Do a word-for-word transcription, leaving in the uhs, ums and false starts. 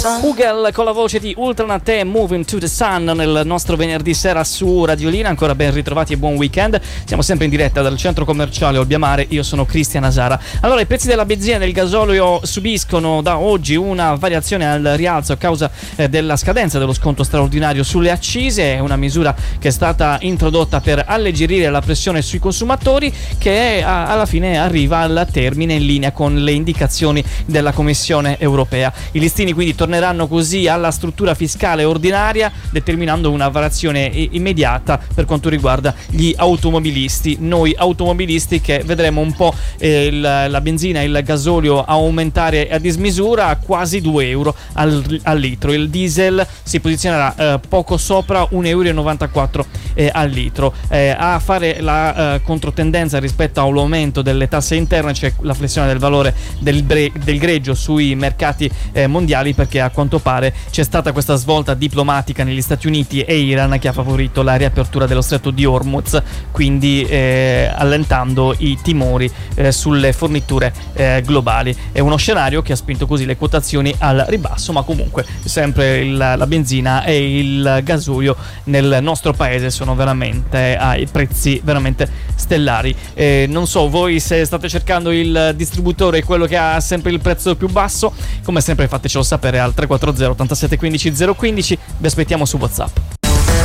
Google con la voce di Ultranate, Moving to the Sun, nel nostro venerdì sera su Radiolina. Ancora ben ritrovati e buon weekend. Siamo sempre in diretta dal centro commerciale Olbiamare. Io sono Cristian Asara. Allora, i prezzi della benzina e del gasolio subiscono da oggi una variazione al rialzo a causa eh, della scadenza dello sconto straordinario sulle accise. È una misura che è stata introdotta per alleggerire la pressione sui consumatori, che a, alla fine arriva al termine in linea con le indicazioni della Commissione europea. I listini quindi torneranno così alla struttura fiscale ordinaria, determinando una variazione immediata per quanto riguarda gli automobilisti. Noi automobilisti che vedremo un po' eh, il, la benzina e il gasolio aumentare a dismisura a quasi due euro al, al litro. Il diesel si posizionerà eh, poco sopra un euro e novantaquattro eh, al litro. Eh, a fare la eh, controtendenza rispetto all'aumento delle tasse interne c'è la flessione del valore del, bre- del greggio sui mercati eh, mondiali, perché a quanto pare c'è stata questa svolta diplomatica negli Stati Uniti e Iran che ha favorito la riapertura dello stretto di Hormuz, quindi eh, allentando i timori eh, sulle forniture eh, globali. È uno scenario che ha spinto così le quotazioni al ribasso, ma comunque sempre il, la benzina e il gasolio nel nostro paese sono veramente ai prezzi veramente stellari. Eh, non so voi se state cercando il distributore, quello che ha sempre il prezzo più basso. Come sempre fatecelo sapere al tre quattro zero ottantasette quindici zero quindici. Vi aspettiamo su WhatsApp.